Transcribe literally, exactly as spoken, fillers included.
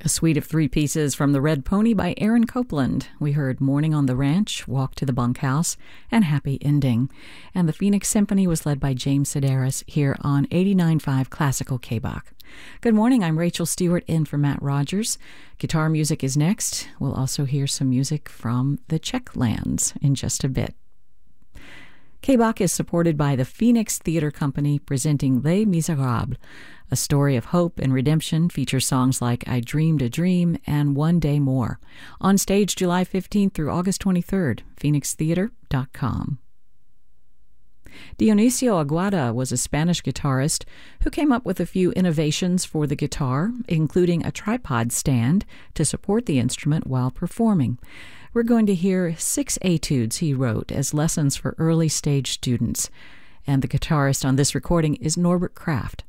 A suite of three pieces from The Red Pony by Aaron Copland. We heard Morning on the Ranch, Walk to the Bunkhouse, and Happy Ending. And the Phoenix Symphony was led by James Sedaris here on eighty-nine point five Classical K-Bach. Good morning, I'm Rachel Stewart in for Matt Rogers. Guitar music is next. We'll also hear some music from the Czech lands in just a bit. K-Bach is supported by the Phoenix Theatre Company presenting Les Miserables. A story of hope and redemption features songs like I Dreamed a Dream and One Day More. On stage July fifteenth through August twenty-third, phoenix theater dot com. Dionisio Aguada was a Spanish guitarist who came up with a few innovations for the guitar, including a tripod stand to support the instrument while performing. We're going to hear six etudes he wrote as lessons for early stage students. And the guitarist on this recording is Norbert Kraft.